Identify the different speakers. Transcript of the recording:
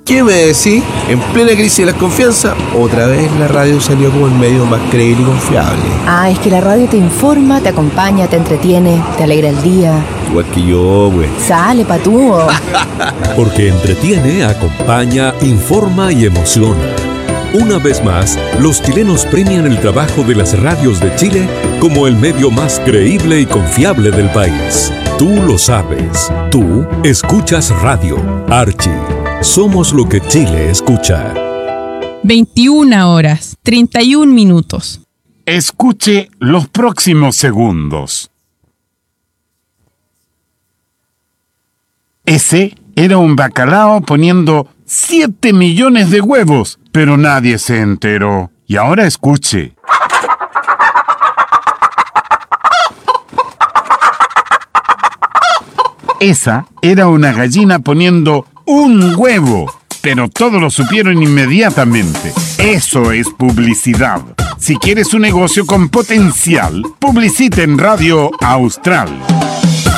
Speaker 1: ¿Qué me decís? En plena crisis de la confianza, otra vez la radio salió como el medio más creíble y confiable.
Speaker 2: Es que la radio te informa, te acompaña, te entretiene, te alegra el día.
Speaker 1: Igual que yo, güey.
Speaker 2: Sale, patúo.
Speaker 3: Porque entretiene, acompaña, informa y emociona. Una vez más, los chilenos premian el trabajo de las radios de Chile como el medio más creíble y confiable del país. Tú lo sabes. Tú escuchas radio. Archie. Somos lo que Chile escucha.
Speaker 4: 21 horas, 31 minutos.
Speaker 5: Escuche los próximos segundos. Ese era un bacalao poniendo 7 millones de huevos, pero nadie se enteró. Y ahora escuche. Esa era una gallina poniendo un huevo, pero todos lo supieron inmediatamente. Eso es publicidad. Si quieres un negocio con potencial, publicita en Radio Austral.